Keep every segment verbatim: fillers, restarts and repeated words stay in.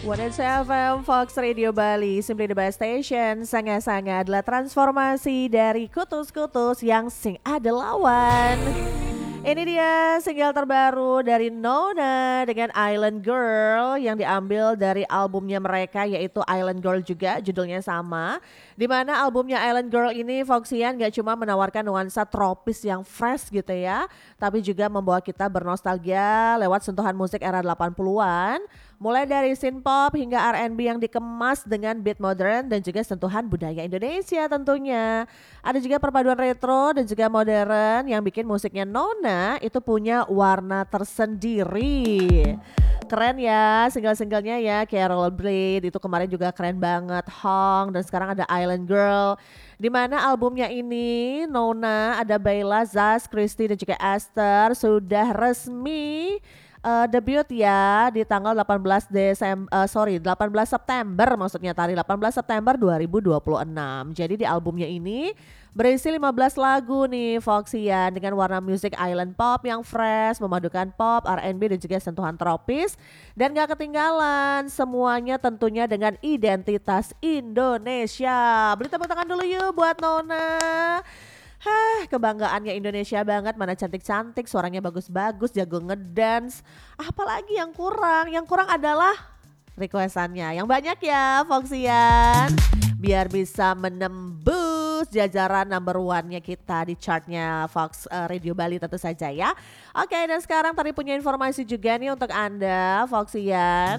seratus F M Fox Radio Bali, Simply the Best Station. Sangat-sangat adalah transformasi dari kutus-kutus yang sing ada lawan. Ini dia single terbaru dari Nona dengan Island Girl yang diambil dari albumnya mereka yaitu Island Girl juga, judulnya sama. Dimana albumnya Island Girl ini Foxian gak cuma menawarkan nuansa tropis yang fresh gitu ya, tapi juga membawa kita bernostalgia lewat sentuhan musik era delapan puluhan. Mulai dari synth pop hingga R and B yang dikemas dengan beat modern dan juga sentuhan budaya Indonesia tentunya. Ada juga perpaduan retro dan juga modern yang bikin musiknya Nona itu punya warna tersendiri. Keren ya single-singlenya ya, kayak Rollerblade itu kemarin juga keren banget, Hong, dan sekarang ada Island Girl. Di mana albumnya ini Nona, ada Bella, Zaz, Christy dan juga Esther sudah resmi uh, debut ya di tanggal delapan belas Desember uh, sorry delapan belas September, maksudnya tadi delapan belas September dua ribu dua puluh enam. Jadi di albumnya ini berisi lima belas lagu nih Foxian dengan warna musik island pop yang fresh, memadukan pop, R and B dan juga sentuhan tropis. Dan gak ketinggalan semuanya tentunya dengan identitas Indonesia. Beri tepuk tangan dulu yuk buat Nona. Hah, kebanggaannya Indonesia banget, mana cantik-cantik, suaranya bagus-bagus, jago ngedance. Apalagi yang kurang? Yang kurang adalah requestannya yang banyak ya Foxian, biar bisa menembus jajaran number one-nya kita di chartnya Fox uh, Radio Bali tentu saja ya. Oke, dan sekarang tadi punya informasi juga nih untuk Anda Foxian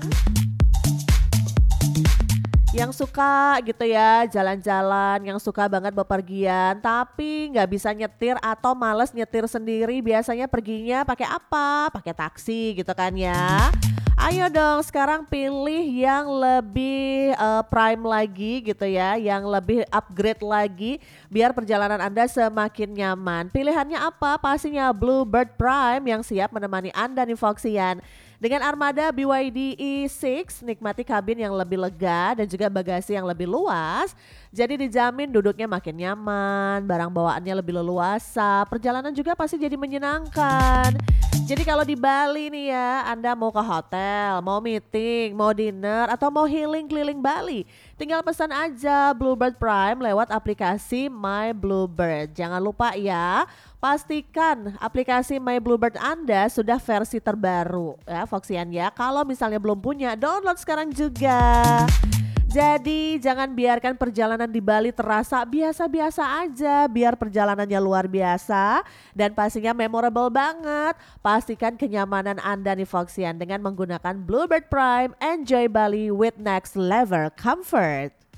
yang suka gitu ya jalan-jalan, yang suka banget bepergian tapi nggak bisa nyetir atau males nyetir sendiri. Biasanya perginya pakai apa? Pakai taksi gitu kan ya. Ayo dong sekarang pilih yang lebih uh, prime lagi gitu ya, yang lebih upgrade lagi biar perjalanan Anda semakin nyaman. Pilihannya apa? Pastinya Bluebird Prime yang siap menemani Anda nih Foxian. Dengan armada B Y D E enam, nikmati kabin yang lebih lega dan juga bagasi yang lebih luas. Jadi dijamin duduknya makin nyaman, barang bawaannya lebih leluasa, perjalanan juga pasti jadi menyenangkan. Jadi kalau di Bali nih ya, Anda mau ke hotel, mau meeting, mau dinner, atau mau healing keliling Bali, tinggal pesan aja Bluebird Prime lewat aplikasi My Bluebird. Jangan lupa ya, pastikan aplikasi My Bluebird Anda sudah versi terbaru ya Foxian ya. Kalau misalnya belum punya, download sekarang juga. Jadi jangan biarkan perjalanan di Bali terasa biasa-biasa aja, biar perjalanannya luar biasa dan pastinya memorable banget. Pastikan kenyamanan Anda nih Foxian dengan menggunakan Bluebird Prime. Enjoy Bali with next level comfort.